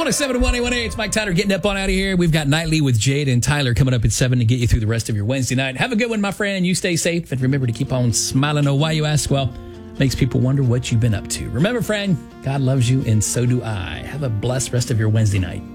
107-1818. It's Mike Tyler getting up on out of here. We've got Nightly with Jade and Tyler coming up at 7 to get you through the rest of your Wednesday night. Have a good one, my friend. You stay safe. And remember to keep on smiling. Oh, why you ask? Well, makes people wonder what you've been up to. Remember, friend, God loves you, and so do I. Have a blessed rest of your Wednesday night.